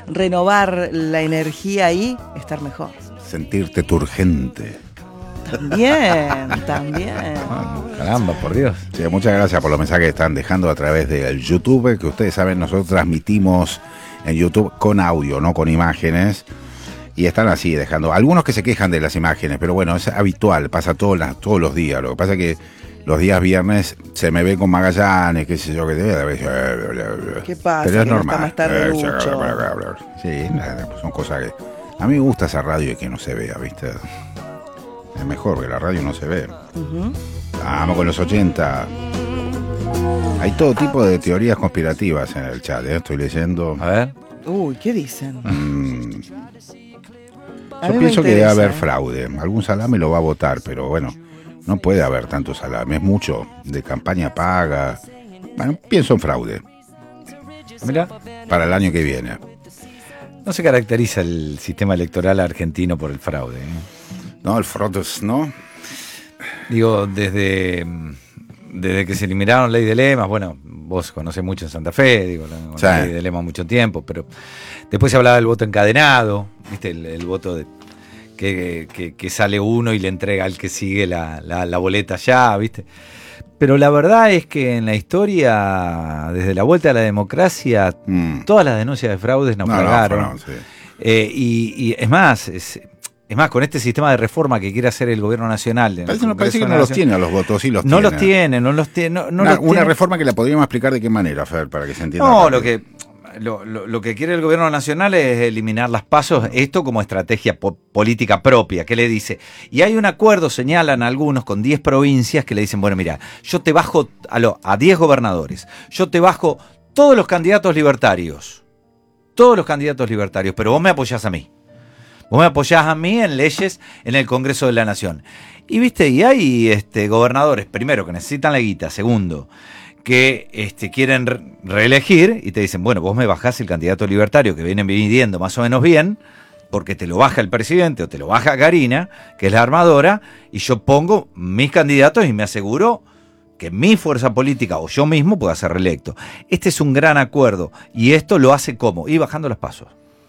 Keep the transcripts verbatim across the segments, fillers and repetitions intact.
renovar la energía y estar mejor. Sentirte turgente. También, también. Caramba, por Dios. Sí, muchas gracias por los mensajes que están dejando a través del YouTube, que ustedes saben, nosotros transmitimos en YouTube con audio, no con imágenes, y están así dejando, algunos que se quejan de las imágenes, pero bueno, es habitual, pasa todos, las, todos los días. Lo que pasa es que los días viernes se me ve con Magallanes, qué sé yo, que ¿Qué pasa? pero es que no normal. está más tarde, Lucho? Sí, son cosas que a mí me gusta esa radio y que no se vea, ¿viste? Es mejor que la radio no se ve. Uh-huh. Vamos con los ochenta. Hay todo tipo de teorías conspirativas en el chat, ¿eh? Estoy leyendo. A ver. Uy, ¿qué dicen? Mm. Yo pienso que debe haber fraude. Algún salame lo va a votar, pero bueno, no puede haber tanto salame. Es mucho de campaña paga. Bueno, pienso en fraude. Mira. Para el año que viene. No se caracteriza el sistema electoral argentino por el fraude, ¿eh? No, el fraude, ¿no? Digo, desde, desde que se eliminaron ley de lemas, bueno, vos conocés mucho en Santa Fe, digo, la, sí. la ley de lemas mucho tiempo, pero después se hablaba del voto encadenado, ¿viste? El, el voto de, que, que, que sale uno y le entrega al que sigue la, la, la boleta ya, ¿viste? Pero la verdad es que en la historia, desde la vuelta a la democracia, mm. todas las denuncias de fraudes naufragaron. No, no, no, sí. eh, y, y es más... Es, Es más, con este sistema de reforma que quiere hacer el gobierno nacional. Parece, no, parece que no los tiene a los votos, sí los no tiene. Los tiene. No los tiene, no, no una, los tiene. Una reforma que la podríamos explicar de qué manera, Fer, para que se entienda. No, lo que, lo, lo, lo que quiere el gobierno nacional es eliminar las pasos, esto como estrategia po política propia, que le dice. Y hay un acuerdo, señalan algunos, con diez provincias que le dicen, bueno, mira, yo te bajo a, lo, a diez gobernadores, yo te bajo todos los candidatos libertarios, todos los candidatos libertarios, pero vos me apoyás a mí. Vos me apoyás a mí en leyes en el Congreso de la Nación. Y viste, y hay este, gobernadores, primero, que necesitan la guita, segundo, que este, quieren re reelegir y te dicen, bueno, vos me bajás el candidato libertario que vienen viviendo más o menos bien, porque te lo baja el presidente o te lo baja Karina, que es la armadora, y yo pongo mis candidatos y me aseguro que mi fuerza política o yo mismo pueda ser reelecto. Este es un gran acuerdo y esto lo hace ¿cómo? Y bajando los pasos.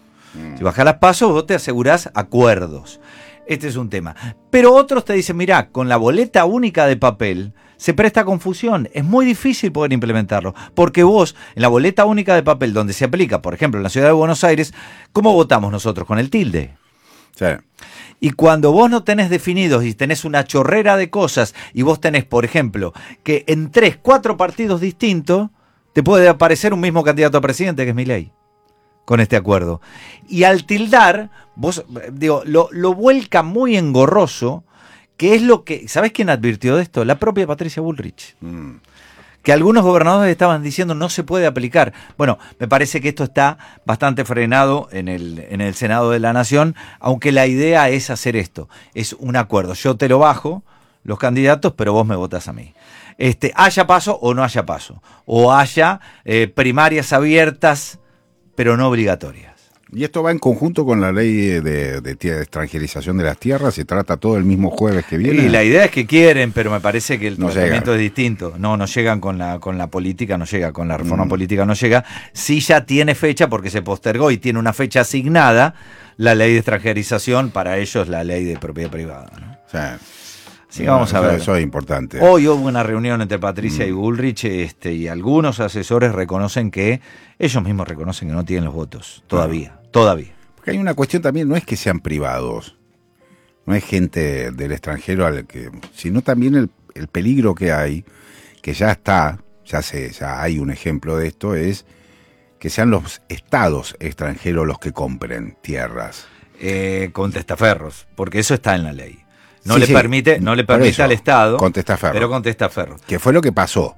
Si bajás las pasos, vos te asegurás acuerdos. Este es un tema. Pero otros te dicen, mirá, con la boleta única de papel se presta a confusión. Es muy difícil poder implementarlo. Porque vos, en la boleta única de papel, donde se aplica, por ejemplo, en la ciudad de Buenos Aires, ¿cómo votamos nosotros? Con el tilde. Sí. Y cuando vos no tenés definidos y tenés una chorrera de cosas, y vos tenés, por ejemplo, que en tres, cuatro partidos distintos, te puede aparecer un mismo candidato a presidente, que es Milei. Con este acuerdo. Y al tildar, vos, digo, lo, lo vuelca muy engorroso, que es lo que... ¿Sabés quién advirtió de esto? La propia Patricia Bullrich. Mm. Que algunos gobernadores estaban diciendo no se puede aplicar. Bueno, me parece que esto está bastante frenado en el, en el Senado de la Nación, aunque la idea es hacer esto. Es un acuerdo. Yo te lo bajo, los candidatos, pero vos me votás a mí. Este, haya paso o no haya paso. O haya eh, primarias abiertas, pero no obligatorias. Y esto va en conjunto con la ley de, de, de, de extranjerización de las tierras. Se trata todo el mismo jueves que viene. Y la idea es que quieren, pero me parece que el no tratamiento llegan. es distinto. No, no llegan con la, con la política, no llega, con la reforma mm. política no llega. Sí ya tiene fecha porque se postergó y tiene una fecha asignada la ley de extranjerización, para ellos la ley de propiedad privada, ¿no? O sea, Así que vamos a ver. Eso es importante. Hoy hubo una reunión entre Patricia mm. y Bullrich, este, y algunos asesores reconocen que, ellos mismos reconocen que no tienen los votos, todavía, no. todavía. Porque hay una cuestión también, no es que sean privados, no es gente del extranjero, al que, sino también el, el peligro que hay, que ya está, ya, se, ya hay un ejemplo de esto, es que sean los estados extranjeros los que compren tierras. Eh, con testaferros, porque eso está en la ley. No, sí, le sí, permite, no le permite eso, al Estado, con testaferro. pero con testaferro. Que fue lo que pasó.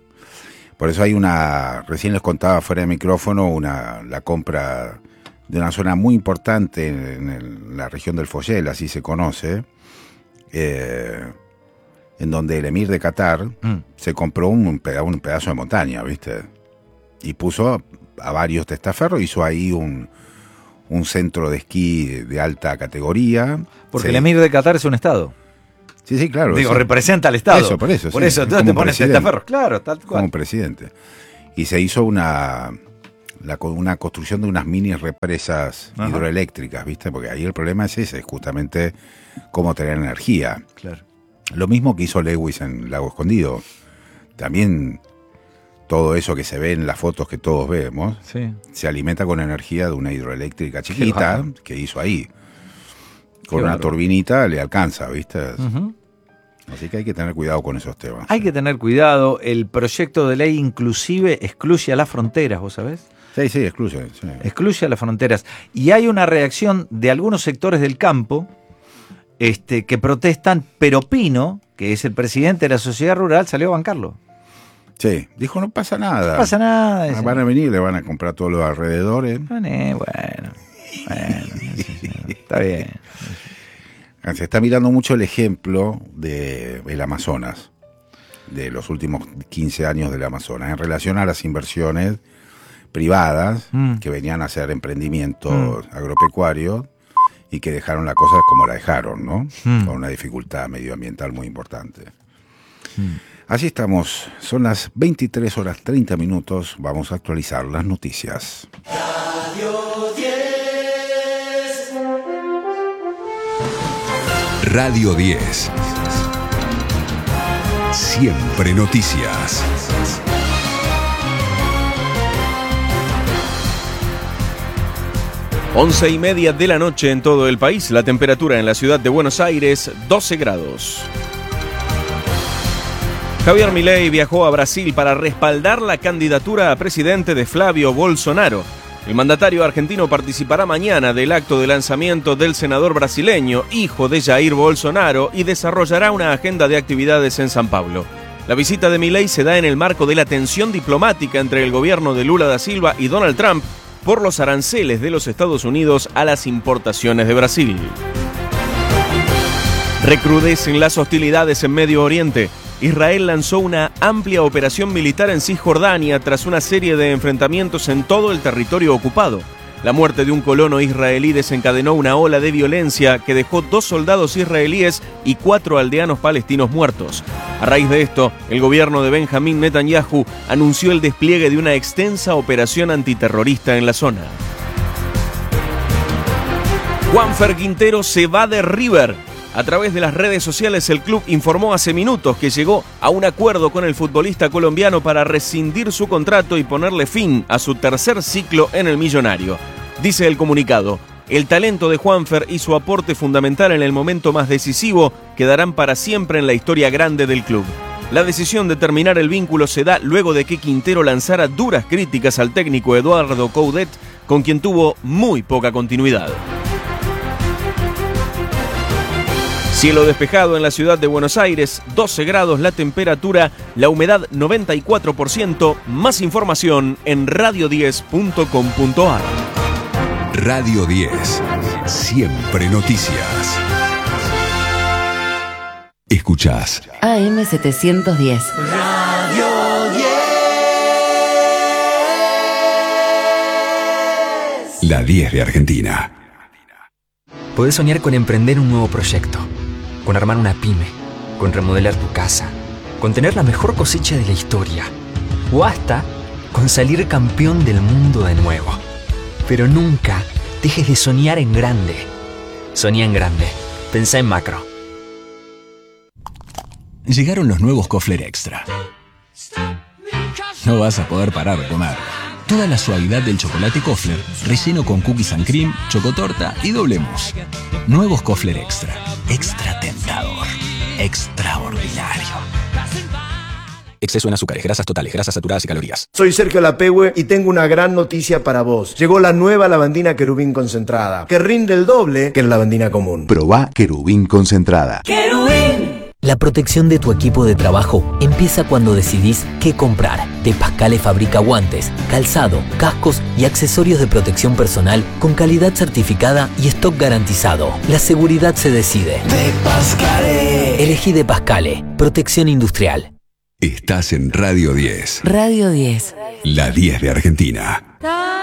Por eso hay una, recién les contaba fuera de micrófono, una la compra de una zona muy importante en, en la región del Foyel, así se conoce, eh, en donde el emir de Qatar mm. se compró un pedazo, un pedazo de montaña, ¿viste? Y puso a varios testaferros, hizo ahí un... un centro de esquí de alta categoría. Porque sí. el emir de Qatar es un estado. Sí, sí, claro. Digo, eso. representa al Estado. Eso, por eso. Por sí, eso, entonces te pones testaferros, claro, tal cual. Como presidente. Y se hizo una... la, una construcción de unas mini represas Ajá. hidroeléctricas, ¿viste? Porque ahí el problema es ese, justamente cómo tener energía. Claro. Lo mismo que hizo Lewis en Lago Escondido. También todo eso que se ve en las fotos que todos vemos, Sí. se alimenta con energía de una hidroeléctrica chiquita bárbaro. que hizo ahí. Qué Con una bárbaro. turbinita le alcanza, ¿viste? Ujú. Así que hay que tener cuidado con esos temas. Hay que tener cuidado. El proyecto de ley inclusive excluye a las fronteras, ¿vos sabés? Sí, sí, excluye. Sí. Excluye a las fronteras. Y hay una reacción de algunos sectores del campo este, que protestan, pero Pino, que es el presidente de la sociedad rural, salió a bancarlo. Sí, dijo, no pasa nada. No pasa nada. dice. Van a venir, le van a comprar todos los alrededores. Bueno, bueno, bueno, sí, sí, está bien. Se está mirando mucho el ejemplo del Amazonas, de los últimos quince años del Amazonas, en relación a las inversiones privadas Mm. que venían a hacer emprendimientos mm. agropecuarios y que dejaron la cosa como la dejaron, ¿no? Mm. Con una dificultad medioambiental muy importante. Mm. Así estamos, son las veintitrés horas treinta minutos, vamos a actualizar las noticias. Radio diez. Radio diez. Siempre noticias. Once y media de la noche en todo el país. La temperatura en la ciudad de Buenos Aires, doce grados. Javier Milei viajó a Brasil para respaldar la candidatura a presidente de Flavio Bolsonaro. El mandatario argentino participará mañana del acto de lanzamiento del senador brasileño, hijo de Jair Bolsonaro, y desarrollará una agenda de actividades en San Pablo. La visita de Milei se da en el marco de la tensión diplomática entre el gobierno de Lula da Silva y Donald Trump por los aranceles de los Estados Unidos a las importaciones de Brasil. Recrudecen las hostilidades en Medio Oriente. Israel lanzó una amplia operación militar en Cisjordania tras una serie de enfrentamientos en todo el territorio ocupado. La muerte de un colono israelí desencadenó una ola de violencia que dejó dos soldados israelíes y cuatro aldeanos palestinos muertos. A raíz de esto, el gobierno de Benjamín Netanyahu anunció el despliegue de una extensa operación antiterrorista en la zona. Juanfer Quintero se va de River. A través de las redes sociales, el club informó hace minutos que llegó a un acuerdo con el futbolista colombiano para rescindir su contrato y ponerle fin a su tercer ciclo en el millonario. Dice el comunicado: el talento de Juanfer y su aporte fundamental en el momento más decisivo quedarán para siempre en la historia grande del club. La decisión de terminar el vínculo se da luego de que Quintero lanzara duras críticas al técnico Eduardo Coudet, con quien tuvo muy poca continuidad. Cielo despejado en la ciudad de Buenos Aires, doce grados la temperatura, la humedad noventa y cuatro por ciento. Más información en radio diez punto com punto a r. Radio diez. Siempre noticias. Escuchás A M setecientos diez. Radio diez. La diez de Argentina. Podés soñar con emprender un nuevo proyecto, con armar una pyme, con remodelar tu casa, con tener la mejor cosecha de la historia, o hasta con salir campeón del mundo de nuevo. Pero nunca dejes de soñar en grande. Soñá en grande. Pensá en macro. Llegaron los nuevos Kofler Extra. No vas a poder parar de comer. Toda la suavidad del chocolate Kofler, relleno con cookies and cream, chocotorta y doble mousse. Nuevos Kofler Extra. Extra tentador. Extraordinario. Exceso en azúcares, grasas totales, grasas saturadas y calorías. Soy Sergio Lapehue y tengo una gran noticia para vos. Llegó la nueva lavandina Querubín concentrada, que rinde el doble que la lavandina común. Probá Querubín concentrada. Querubín. La protección de tu equipo de trabajo empieza cuando decidís qué comprar. De Pascale fabrica guantes, calzado, cascos y accesorios de protección personal con calidad certificada y stock garantizado. La seguridad se decide. De Pascale. Elegí De Pascale. Protección industrial. Estás en Radio diez. Radio diez. La diez de Argentina.